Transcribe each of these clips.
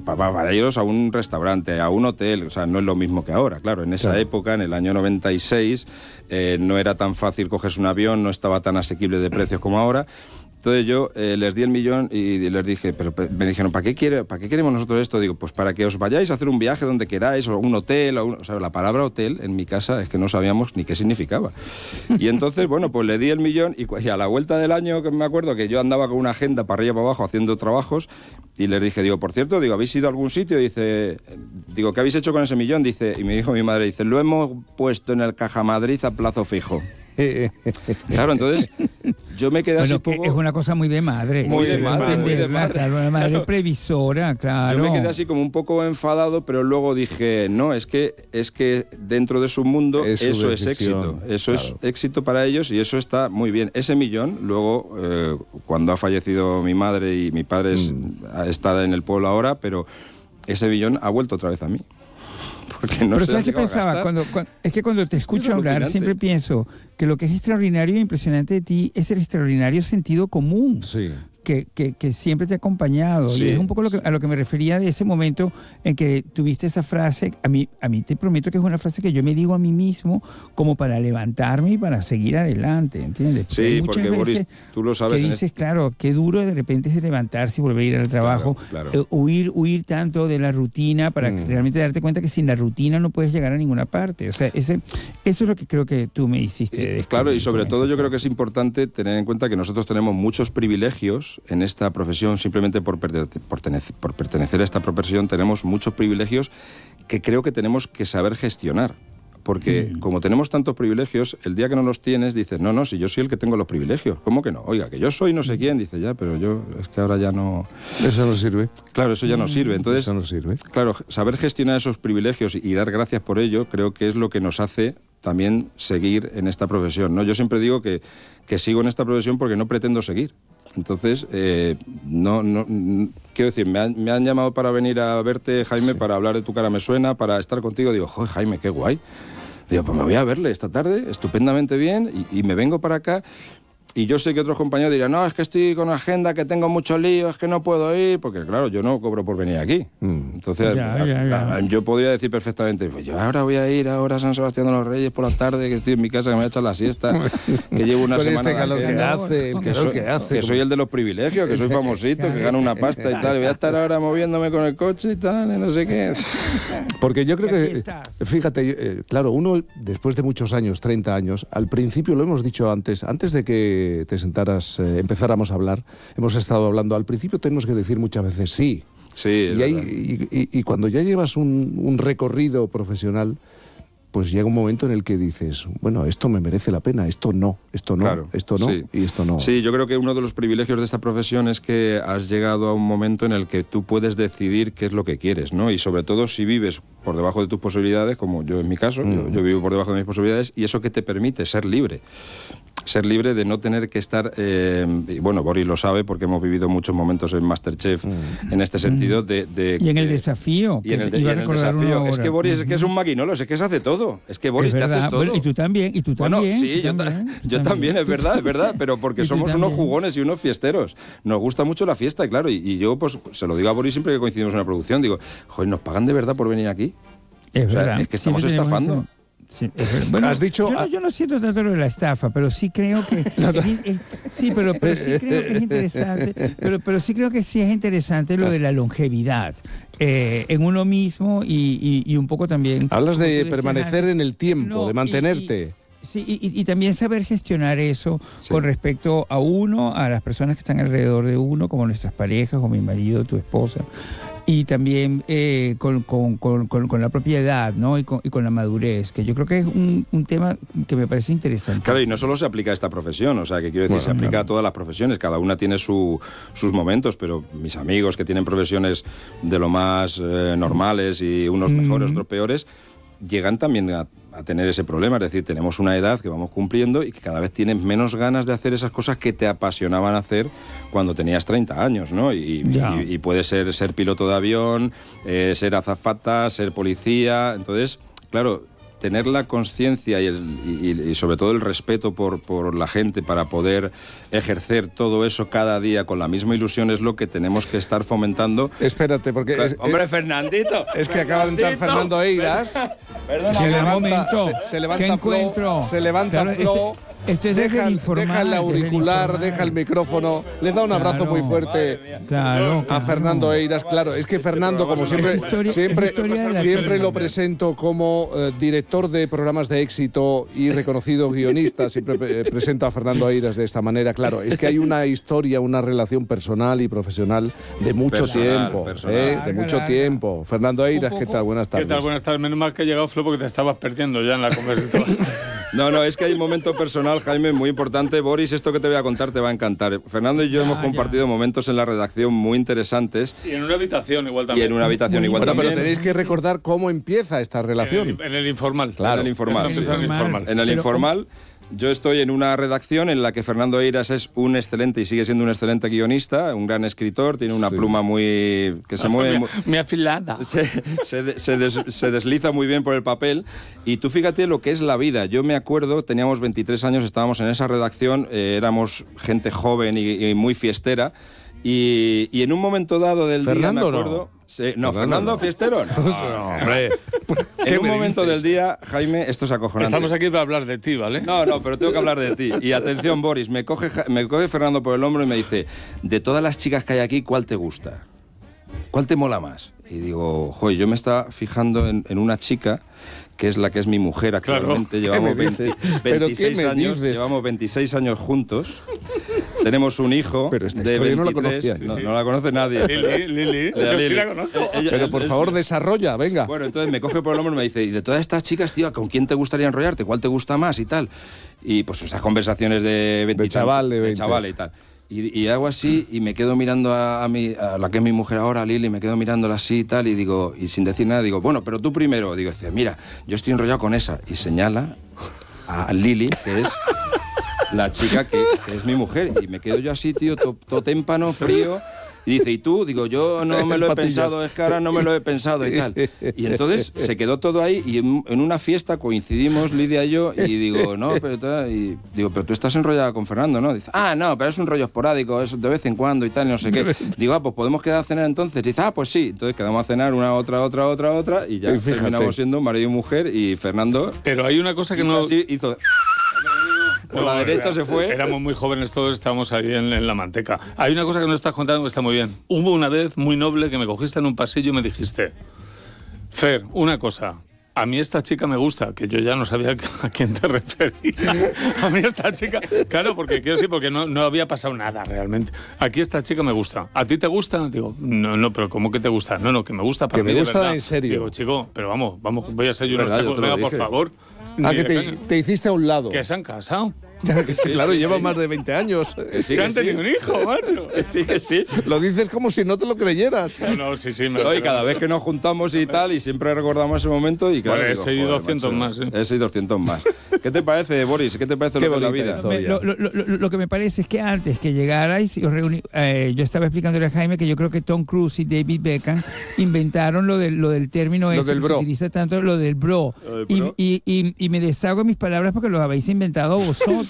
para irnos a un restaurante, a un hotel, o sea, no es lo mismo que ahora, claro. En esa época, en el año 96, no era tan fácil cogerse un avión, no estaba tan asequible de precios como ahora. Entonces yo les di el millón y les dije, pero me dijeron, ¿para qué queremos nosotros esto? Digo, pues para que os vayáis a hacer un viaje donde queráis, o un hotel, o sea, la palabra hotel en mi casa es que no sabíamos ni qué significaba. Y entonces, bueno, pues le di el millón y a la vuelta del año, que me acuerdo que yo andaba con una agenda para arriba y para abajo haciendo trabajos, y les dije, digo, por cierto, digo, ¿habéis ido a algún sitio? Dice, digo, ¿qué habéis hecho con ese millón? Dice, y me dijo mi madre, dice, lo hemos puesto en el Caja Madrid a plazo fijo. Claro, entonces yo me quedé así un poco... Es una cosa muy de madre. Muy de madre. Claro, una madre previsora, claro. Yo me quedé así como un poco enfadado, pero luego dije, no, es que dentro de su mundo eso es éxito. Eso es éxito para ellos y eso está muy bien. Ese millón, luego, cuando ha fallecido mi madre y mi padre está en el pueblo ahora, pero ese millón ha vuelto otra vez a mí. Pero ¿sabes qué pensaba? Es que cuando te escucho hablar siempre pienso que lo que es extraordinario e impresionante de ti es el extraordinario sentido común. Sí. Que siempre te ha acompañado. Sí. Y es un poco a lo que me refería de ese momento en que tuviste esa frase. A mí te prometo que es una frase que yo me digo a mí mismo como para levantarme y para seguir adelante, ¿entiendes? Sí, porque Boris, tú lo sabes. Que dices, claro, qué duro de repente es levantarse y volver a ir al trabajo. Claro. Huir tanto de la rutina para realmente darte cuenta que sin la rutina no puedes llegar a ninguna parte. O sea, eso es lo que creo que tú me hiciste. Claro, y sobre todo yo creo que es importante tener en cuenta que nosotros tenemos muchos privilegios en esta profesión, simplemente por pertenecer a esta profesión, tenemos muchos privilegios que creo que tenemos que saber gestionar. Porque como tenemos tantos privilegios, el día que no los tienes, dices, no, si yo soy el que tengo los privilegios. ¿Cómo que no? Oiga, que yo soy no sé quién. Dice, ya, pero yo, es que ahora ya no... Eso no sirve. Claro, eso ya no sirve. Entonces, eso no sirve. Claro, saber gestionar esos privilegios y dar gracias por ello, creo que es lo que nos hace también seguir en esta profesión, ¿no? Yo siempre digo que sigo en esta profesión porque no pretendo seguir. Entonces, quiero decir, me han llamado para venir a verte, Jaime, para hablar de Tu cara me suena, para estar contigo. Digo, joder, Jaime, qué guay. Digo, pues me voy a verle esta tarde, estupendamente bien, y me vengo para acá. Y yo sé que otros compañeros dirán, no, es que estoy con agenda, que tengo mucho lío, es que no puedo ir, porque claro, yo no cobro por venir aquí. Entonces, yo podría decir perfectamente, pues yo ahora voy a ir ahora a San Sebastián de los Reyes por la tarde, que estoy en mi casa, que me voy a echar la siesta, que llevo una semana... Que soy el de los privilegios, que soy famosito, que gano una pasta y tal, y voy a estar ahora moviéndome con el coche y tal, y no sé qué. Porque yo creo que, fíjate, claro, uno después de muchos años, 30 años, al principio, lo hemos dicho antes de que te sentaras, empezáramos a hablar, hemos estado hablando, al principio tenemos que decir muchas veces sí. Sí, y cuando ya llevas un recorrido profesional, pues llega un momento en el que dices, bueno, esto me merece la pena, esto no, claro, esto no, sí. Y esto no. Sí, yo creo que uno de los privilegios de esta profesión es que has llegado a un momento en el que tú puedes decidir qué es lo que quieres, ¿no? Y sobre todo si vives por debajo de tus posibilidades, como yo en mi caso, yo vivo por debajo de mis posibilidades, y eso que te permite ser libre. Ser libre de no tener que estar, y bueno, Boris lo sabe porque hemos vivido muchos momentos en Masterchef en este sentido y en el desafío. Y en el desafío. Es que Boris es que es un maquinolo, es que se hace todo. Es que Boris te haces todo. Y tú también, Bueno, sí, yo también, es verdad, pero porque somos unos jugones y unos fiesteros. Nos gusta mucho la fiesta, y claro, y yo pues se lo digo a Boris siempre que coincidimos en una producción, digo, joder, ¿nos pagan de verdad por venir aquí? Es verdad. Es que estamos estafando. Sí, bueno, has dicho, yo no siento tanto lo de la estafa, pero sí creo que sí creo que es interesante, pero sí creo que sí es interesante lo de la longevidad en uno mismo y un poco también. Hablas de permanecer en el tiempo, de mantenerte. Y también saber gestionar eso con respecto a uno, a las personas que están alrededor de uno, como nuestras parejas, o mi marido, tu esposa. Y también con la propia edad, ¿no? Y con la madurez, que yo creo que es un tema que me parece interesante. Claro, y no solo se aplica a esta profesión, o sea, que quiero decir, se aplica a todas las profesiones, cada una tiene sus momentos, pero mis amigos que tienen profesiones de lo más normales y unos mejores, otros peores, llegan también a tener ese problema, es decir, tenemos una edad que vamos cumpliendo y que cada vez tienes menos ganas de hacer esas cosas que te apasionaban hacer cuando tenías 30 años, ¿no? Y puede ser piloto de avión, ser azafata, ser policía, entonces, claro, tener la conciencia y sobre todo el respeto por la gente para poder ejercer todo eso cada día con la misma ilusión es lo que tenemos que estar fomentando. Espérate, porque... ¡Hombre, Fernandito! Es que acaba de entrar Fernando Eiras. Perdona, se levanta Flo, se levanta Flo. Esto es deja el auricular, deja el micrófono, le da un abrazo muy fuerte a Fernando Eiras. Claro, es que Fernando, como siempre lo presento como director de programas de éxito y reconocido guionista, siempre presento a Fernando Eiras de esta manera. Claro, es que hay una historia, una relación personal y profesional de mucho tiempo. Fernando Eiras, ¿qué tal? Buenas tardes. ¿Qué tal? Buenas tardes. Menos mal que ha llegado Flo porque te estabas perdiendo ya en la conversación. No, es que hay un momento personal, Jaime, muy importante. Boris, esto que te voy a contar te va a encantar. Fernando y yo hemos compartido momentos en la redacción muy interesantes. Y en una habitación igual también. Bueno, pero tenéis que recordar cómo empieza esta relación. En el informal. Claro, en el informal. Yo estoy en una redacción en la que Fernando Eiras es un excelente y sigue siendo un excelente guionista, un gran escritor, tiene una pluma muy... que se mueve... Muy afilada. Se desliza muy bien por el papel. Y tú fíjate lo que es la vida. Yo me acuerdo, teníamos 23 años, estábamos en esa redacción, éramos gente joven y muy fiestera. Y en un momento dado del día, me acuerdo... Fernando Fiestero. No, hombre. En un momento del día, Jaime, esto es acojonante. Estamos aquí para hablar de ti, ¿vale? No, pero tengo que hablar de ti. Y atención, Boris, me coge Fernando por el hombro y me dice, de todas las chicas que hay aquí, ¿cuál te gusta? ¿Cuál te mola más? Y digo, yo me estaba fijando en una chica que es la que es mi mujer actualmente. Claro. Llevamos 26 años juntos. Tenemos un hijo. Pero esta de historia 23, no la conocía. No la conoce nadie. Lili. Yo sí la conozco. Pero por favor, desarrolla, venga. Bueno, entonces me coge por el hombro y me dice, y de todas estas chicas, tío, ¿con quién te gustaría enrollarte? ¿Cuál te gusta más? Y tal. Y pues esas conversaciones de 20 de chaval y tal. Y hago así y me quedo mirando a la que es mi mujer ahora, a Lili, me quedo mirándola así y tal, y digo, y sin decir nada, digo, bueno, pero tú primero. Digo, mira, yo estoy enrollado con esa. Y señala a Lili, que es la chica que es mi mujer. Y me quedo yo así, tío, todo témpano, frío. Y dice, ¿y tú? Digo, yo no me lo he pensado, es que ahora no me lo he pensado y tal. Y entonces se quedó todo ahí y en una fiesta coincidimos Lidia y yo y digo, pero tú estás enrollada con Fernando, ¿no? Dice, no, pero es un rollo esporádico, eso de vez en cuando y tal, y no sé qué. Digo, pues podemos quedar a cenar entonces. Dice, pues sí. Entonces quedamos a cenar una, otra y ya terminamos siendo marido y mujer y Fernando... Pero hay una cosa que no... Así, hizo... Por la derecha se fue. Éramos muy jóvenes todos, estábamos ahí en la manteca. Hay una cosa que no estás contando que está muy bien. Hubo una vez muy noble que me cogiste en un pasillo y me dijiste, Fer, una cosa, a mí esta chica me gusta, que yo ya no sabía a quién te referías. A mí esta chica, claro, porque quiero decir, porque no había pasado nada realmente. Aquí esta chica me gusta. ¿A ti te gusta? Digo, no, pero ¿cómo que te gusta? No, que me gusta para mí. Que me gusta de verdad. En serio. Digo, chico, pero vamos, voy a ser yo unos tacos. Venga, por favor. Que te hiciste a un lado. Que se han casado. Claro, llevan más de 20 años. Que han tenido un hijo, macho. Sí. Lo dices como si no te lo creyeras. No, sí. Y cada vez que nos juntamos y tal, y siempre recordamos ese momento. Y claro, he seguido 200 más. He seguido 200 más. ¿Qué te parece, Boris? ¿Qué te parece lo de la vida? Lo que me parece es que antes que llegarais y os reuní, yo estaba explicándole a Jaime que yo creo que Tom Cruise y David Beckham inventaron lo del término ese que se utiliza tanto, lo del bro. Y me deshago de mis palabras porque lo habéis inventado vosotros.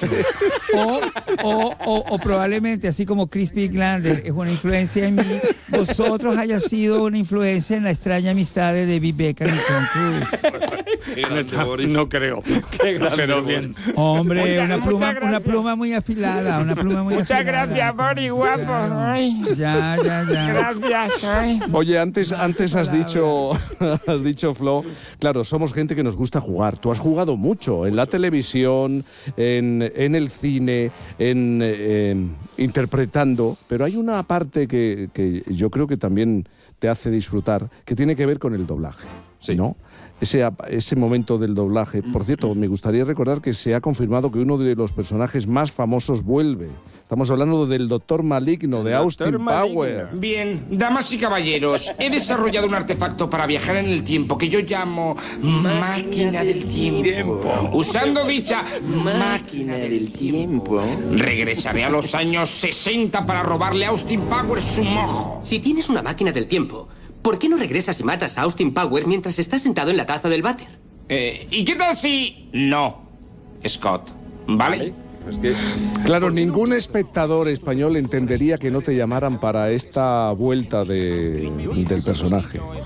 O probablemente, así como Crispy Glander es una influencia en mí, vosotros haya sido una influencia en la extraña amistad de David Beckham y Tom Cruise. No creo. Pero bien. Hombre, una pluma muy afilada. Muchas gracias, Boris, guapo. Ya. Gracias. Oye, antes has dicho, Flo, claro, somos gente que nos gusta jugar. Tú has jugado mucho en la televisión, en el cine, interpretando, pero hay una parte que yo creo que también te hace disfrutar, que tiene que ver con el doblaje, sí, ¿no? Ese momento del doblaje. Por cierto, me gustaría recordar que se ha confirmado que uno de los personajes más famosos vuelve. Estamos hablando del Doctor Maligno, de Austin Power. Bien, damas y caballeros, he desarrollado un artefacto para viajar en el tiempo que yo llamo máquina del tiempo. Usando dicha máquina del tiempo, regresaré a los años 60 para robarle a Austin Powers su mojo. Si tienes una máquina del tiempo, ¿por qué no regresas y matas a Austin Powers mientras está sentado en la taza del váter? ¿Y qué tal si no, Scott? ¿Vale? Claro, ningún espectador español entendería que no te llamaran para esta vuelta del personaje.